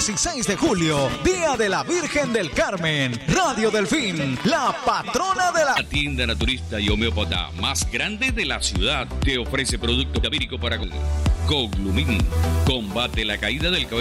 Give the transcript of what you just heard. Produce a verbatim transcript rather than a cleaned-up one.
dieciséis de julio, Día de la Virgen del Carmen. Radio Delfín, la patrona de la... La tienda naturista y homeópata más grande de la ciudad te ofrece productos cabíricos para Coglumin. Combate la caída del cabello